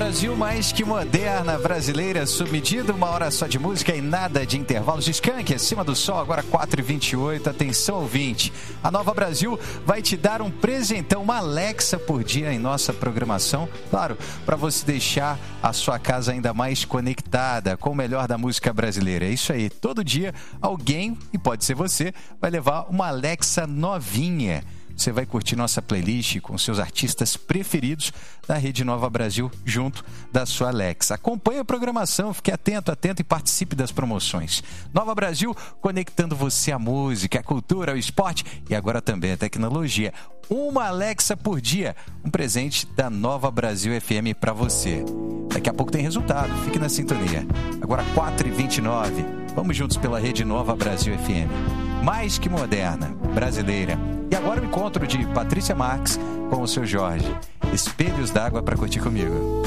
Brasil, mais que moderna, brasileira, submedida, 1 hora só de música e nada de intervalos. Skank, acima do sol, agora 4h28. Atenção, ouvinte. A Nova Brasil vai te dar um presentão, uma Alexa por dia em nossa programação. Claro, para você deixar a sua casa ainda mais conectada com o melhor da música brasileira. É isso aí. Todo dia, alguém, e pode ser você, vai levar uma Alexa novinha. Você vai curtir nossa playlist com seus artistas preferidos da Rede Nova Brasil junto da sua Alexa. Acompanhe a programação, fique atento e participe das promoções. Nova Brasil, conectando você à música, à cultura, ao esporte e agora também à tecnologia. Uma Alexa por dia, um presente da Nova Brasil FM para você. Daqui a pouco tem resultado, fique na sintonia. Agora 4h29, vamos juntos pela Rede Nova Brasil FM. Mais que moderna, brasileira. E agora o encontro de Patrícia Marques com o seu Jorge. Espelhos d'água para curtir comigo.